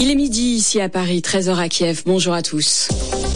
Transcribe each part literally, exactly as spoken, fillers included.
Il est midi ici à Paris, treize heures à Kiev. Bonjour à tous.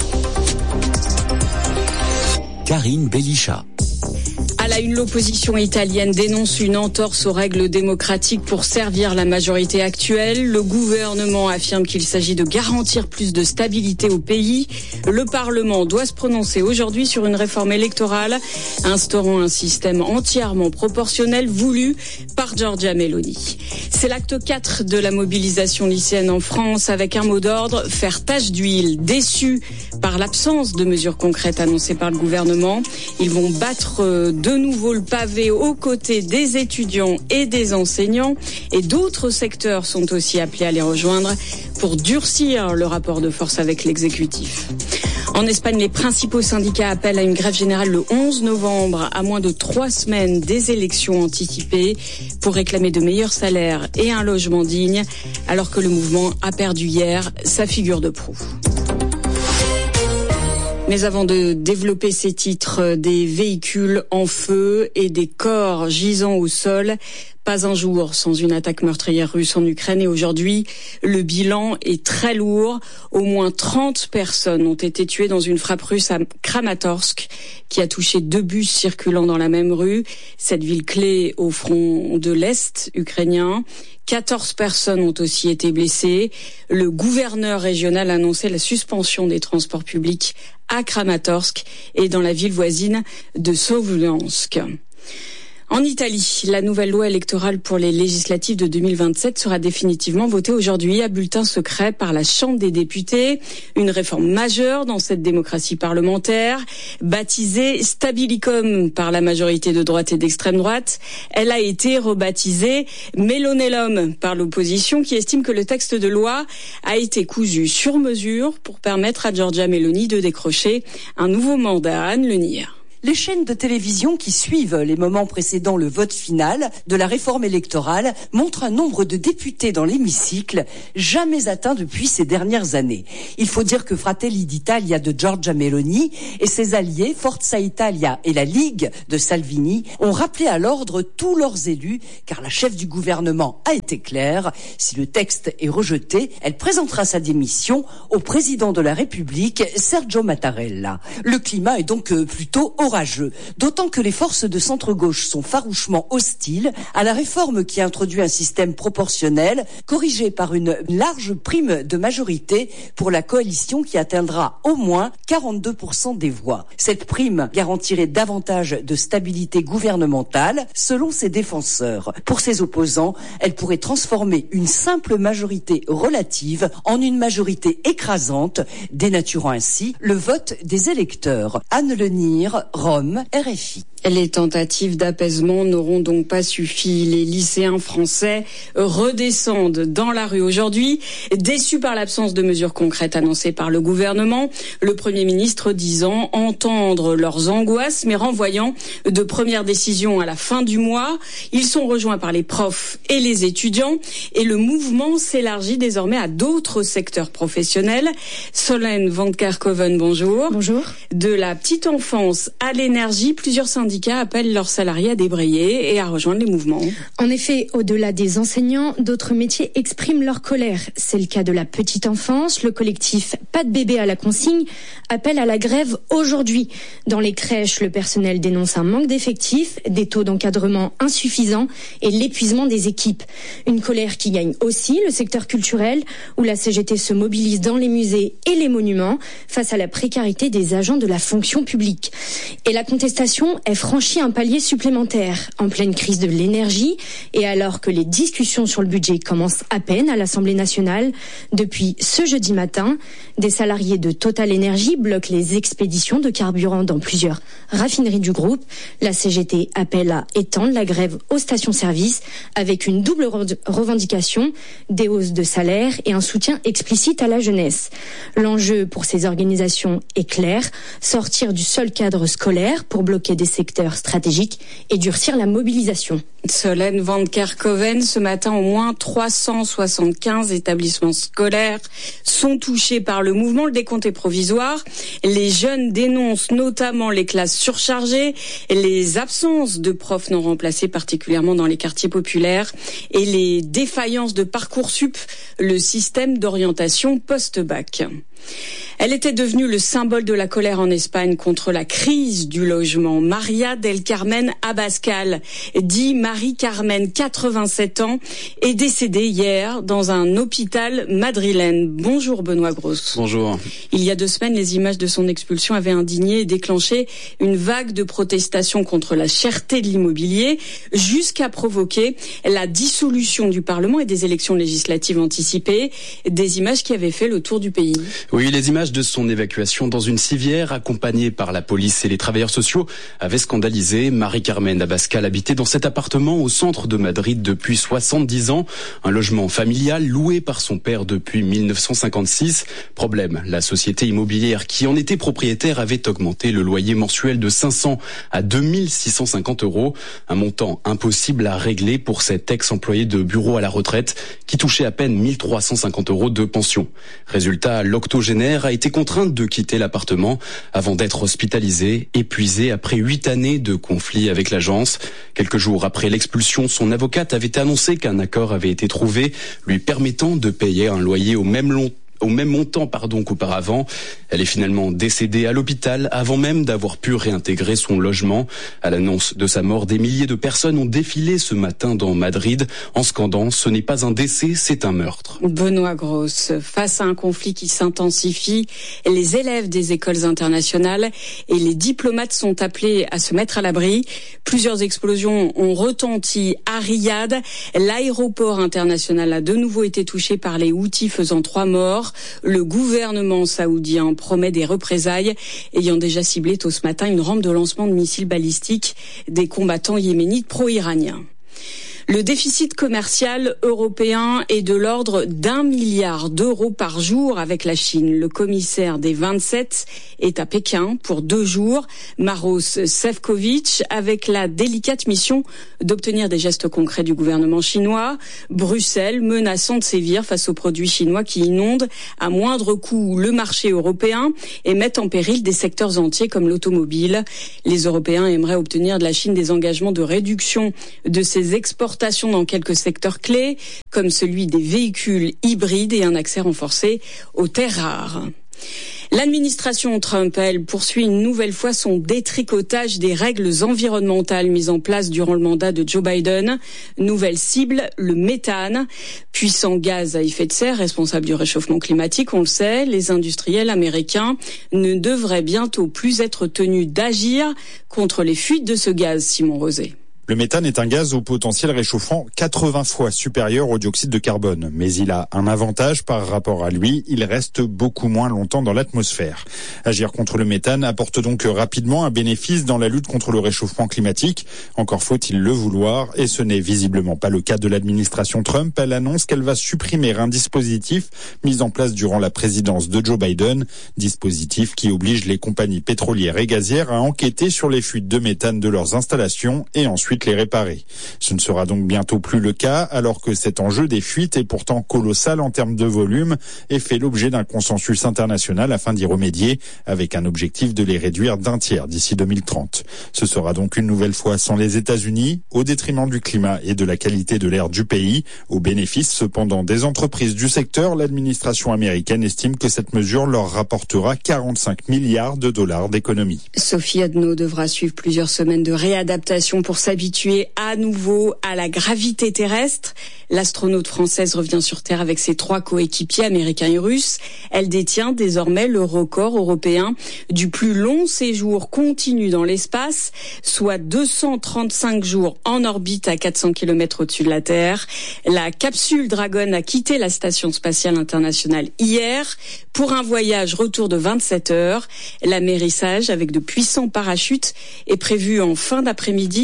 Karine Bellicha. À la une, l'opposition italienne dénonce une entorse aux règles démocratiques pour servir la majorité actuelle. Le gouvernement affirme qu'il s'agit de garantir plus de stabilité au pays. Le Parlement doit se prononcer aujourd'hui sur une réforme électorale instaurant un système entièrement proportionnel voulu par Giorgia Meloni. C'est l'acte quatre de la mobilisation lycéenne en France avec un mot d'ordre, faire tache d'huile. Déçus par l'absence de mesures concrètes annoncées par le gouvernement, ils vont battre de nouveau le pavé aux côtés des étudiants et des enseignants, et d'autres secteurs sont aussi appelés à les rejoindre pour durcir le rapport de force avec l'exécutif. En Espagne, les principaux syndicats appellent à une grève générale le onze novembre, à moins de trois semaines des élections anticipées, pour réclamer de meilleurs salaires et un logement digne, alors que le mouvement a perdu hier sa figure de proue. Mais avant de développer ces titres, des véhicules en feu et des corps gisant au sol, pas un jour sans une attaque meurtrière russe en Ukraine, et aujourd'hui, le bilan est très lourd. Au moins trente personnes ont été tuées dans une frappe russe à Kramatorsk, qui a touché deux bus circulant dans la même rue, cette ville clé au front de l'Est ukrainien. quatorze personnes ont aussi été blessées. Le gouverneur régional a annoncé la suspension des transports publics à Kramatorsk et dans la ville voisine de Slovjansk. En Italie, la nouvelle loi électorale pour les législatives de deux mille vingt-sept sera définitivement votée aujourd'hui à bulletin secret par la Chambre des députés. Une réforme majeure dans cette démocratie parlementaire, baptisée Stabilicum par la majorité de droite et d'extrême droite. Elle a été rebaptisée Melonellum par l'opposition, qui estime que le texte de loi a été cousu sur mesure pour permettre à Giorgia Meloni de décrocher un nouveau mandat. Anne Lenir. Les chaînes de télévision qui suivent les moments précédant le vote final de la réforme électorale montrent un nombre de députés dans l'hémicycle jamais atteint depuis ces dernières années. Il faut dire que Fratelli d'Italia de Giorgia Meloni et ses alliés Forza Italia et la Ligue de Salvini ont rappelé à l'ordre tous leurs élus, car la chef du gouvernement a été claire. Si le texte est rejeté, elle présentera sa démission au président de la République, Sergio Mattarella. Le climat est donc plutôt orageux. D'autant que les forces de centre-gauche sont farouchement hostiles à la réforme qui introduit un système proportionnel corrigé par une large prime de majorité pour la coalition qui atteindra au moins quarante-deux pour cent des voix. Cette prime garantirait davantage de stabilité gouvernementale selon ses défenseurs. Pour ses opposants, elle pourrait transformer une simple majorité relative en une majorité écrasante, dénaturant ainsi le vote des électeurs. Anne Lenir, Rome, R F I. Les tentatives d'apaisement n'auront donc pas suffi. Les lycéens français redescendent dans la rue aujourd'hui, déçus par l'absence de mesures concrètes annoncées par le gouvernement. Le Premier ministre disant entendre leurs angoisses, mais renvoyant de premières décisions à la fin du mois. Ils sont rejoints par les profs et les étudiants, et le mouvement s'élargit désormais à d'autres secteurs professionnels. Solène Van Kerkhoven, bonjour. Bonjour. De la petite enfance à l'énergie, plusieurs syndicats appellent leurs salariés à débrayer et à rejoindre les mouvements. En effet, au-delà des enseignants, d'autres métiers expriment leur colère. C'est le cas de la petite enfance. Le collectif Pas de bébé à la consigne appelle à la grève aujourd'hui. Dans les crèches, le personnel dénonce un manque d'effectifs, des taux d'encadrement insuffisants et l'épuisement des équipes. Une colère qui gagne aussi le secteur culturel, où la C G T se mobilise dans les musées et les monuments face à la précarité des agents de la fonction publique. Et la contestation est franchit un palier supplémentaire en pleine crise de l'énergie et alors que les discussions sur le budget commencent à peine à l'Assemblée nationale. Depuis ce jeudi matin, des salariés de Total Energy bloquent les expéditions de carburant dans plusieurs raffineries du groupe. La C G T appelle à étendre la grève aux stations-service avec une double revendication, des hausses de salaire et un soutien explicite à la jeunesse. L'enjeu pour ces organisations est clair, sortir du seul cadre scolaire pour bloquer des secteurs secteur stratégique et durcir la mobilisation. Solène Van Kerkhoven, ce matin, au moins trois cent soixante-quinze établissements scolaires sont touchés par le mouvement. Le décompte est provisoire. Les jeunes dénoncent notamment les classes surchargées, les absences de profs non remplacés, particulièrement dans les quartiers populaires, et les défaillances de Parcoursup, le système d'orientation post-bac. Elle était devenue le symbole de la colère en Espagne contre la crise du logement. Maria del Carmen Abascal, dit Marie-Carmen, quatre-vingt-sept ans, est décédée hier dans un hôpital madrilène. Bonjour Benoît Grosse. Bonjour. Il y a deux semaines, les images de son expulsion avaient indigné et déclenché une vague de protestations contre la cherté de l'immobilier, jusqu'à provoquer la dissolution du Parlement et des élections législatives anticipées. Des images qui avaient fait le tour du pays. Oui, les images de son évacuation dans une civière, accompagnée par la police et les travailleurs sociaux, avaient scandalisé. Marie-Carmen Abascal habitait dans cet appartement au centre de Madrid depuis soixante-dix ans. Un logement familial loué par son père depuis mille neuf cent cinquante-six. Problème, la société immobilière qui en était propriétaire avait augmenté le loyer mensuel de cinq cents à deux mille six cent cinquante euros. Un montant impossible à régler pour cet ex-employé de bureau à la retraite qui touchait à peine mille trois cent cinquante euros de pension. Résultat, l'octogénaire a été contrainte de quitter l'appartement avant d'être hospitalisée, épuisée après huit années de conflit avec l'agence. Quelques jours après l'expulsion, son avocate avait annoncé qu'un accord avait été trouvé lui permettant de payer un loyer au même long au même montant pardon qu'auparavant. Elle est finalement décédée à l'hôpital avant même d'avoir pu réintégrer son logement. À l'annonce de sa mort, des milliers de personnes ont défilé ce matin dans Madrid en scandant « Ce n'est pas un décès, c'est un meurtre ». Benoît Grosse, face à un conflit qui s'intensifie, les élèves des écoles internationales et les diplomates sont appelés à se mettre à l'abri. Plusieurs explosions ont retenti à Riyad. L'aéroport international a de nouveau été touché par les Houthis, faisant trois morts. Le gouvernement saoudien promet des représailles, ayant déjà ciblé tôt ce matin une rampe de lancement de missiles balistiques des combattants yéménites pro-iraniens. Le déficit commercial européen est de l'ordre d'un milliard d'euros par jour avec la Chine. Le commissaire des vingt-sept est à Pékin pour deux jours. Maros Sefcovic, avec la délicate mission d'obtenir des gestes concrets du gouvernement chinois. Bruxelles menaçant de sévir face aux produits chinois qui inondent à moindre coût le marché européen et mettent en péril des secteurs entiers comme l'automobile. Les Européens aimeraient obtenir de la Chine des engagements de réduction de ses exportations dans quelques secteurs clés, comme celui des véhicules hybrides et un accès renforcé aux terres rares. L'administration Trump, elle, poursuit une nouvelle fois son détricotage des règles environnementales mises en place durant le mandat de Joe Biden. Nouvelle cible, le méthane, puissant gaz à effet de serre, responsable du réchauffement climatique, on le sait. Les industriels américains ne devraient bientôt plus être tenus d'agir contre les fuites de ce gaz, Simon Rosé. Le méthane est un gaz au potentiel réchauffant quatre-vingts fois supérieur au dioxyde de carbone. Mais il a un avantage par rapport à lui, il reste beaucoup moins longtemps dans l'atmosphère. Agir contre le méthane apporte donc rapidement un bénéfice dans la lutte contre le réchauffement climatique. Encore faut-il le vouloir, et ce n'est visiblement pas le cas de l'administration Trump. Elle annonce qu'elle va supprimer un dispositif mis en place durant la présidence de Joe Biden. Dispositif qui oblige les compagnies pétrolières et gazières à enquêter sur les fuites de méthane de leurs installations et ensuite les réparer. Ce ne sera donc bientôt plus le cas, alors que cet enjeu des fuites est pourtant colossal en termes de volume et fait l'objet d'un consensus international afin d'y remédier, avec un objectif de les réduire d'un tiers d'ici deux mille trente. Ce sera donc une nouvelle fois sans les États-Unis, au détriment du climat et de la qualité de l'air du pays. Au bénéfice cependant des entreprises du secteur, l'administration américaine estime que cette mesure leur rapportera quarante-cinq milliards de dollars d'économies. Sophie Adno devra suivre plusieurs semaines de réadaptation pour s'habituer à nouveau à la gravité terrestre. L'astronaute française revient sur Terre avec ses trois coéquipiers américains et russes. Elle détient désormais le record européen du plus long séjour continu dans l'espace, soit deux cent trente-cinq jours en orbite à quatre cents kilomètres au-dessus de la Terre. La capsule Dragon a quitté la Station spatiale internationale hier pour un voyage retour de vingt-sept heures. L'amérissage avec de puissants parachutes est prévu en fin d'après-midi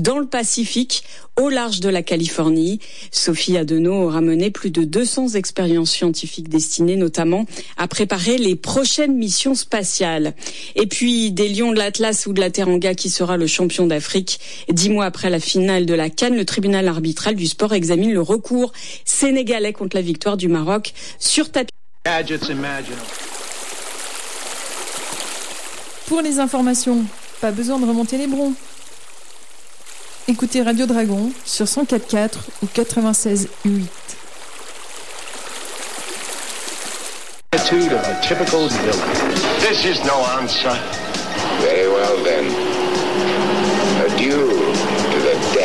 dans le Pacifique, au large de la Californie. Sophie Adenau aura mené plus de deux cents expériences scientifiques destinées notamment à préparer les prochaines missions spatiales. Et puis des lions de l'Atlas ou de la Teranga qui sera le champion d'Afrique. Dix mois après la finale de la CAN, le tribunal arbitral du sport examine le recours sénégalais contre la victoire du Maroc sur tapis. Pour les informations, pas besoin de remonter les broncs. Écoutez Radio Dragon sur cent quatre virgule quatre ou quatre-vingt-seize virgule huit. This is no answer. Very well then.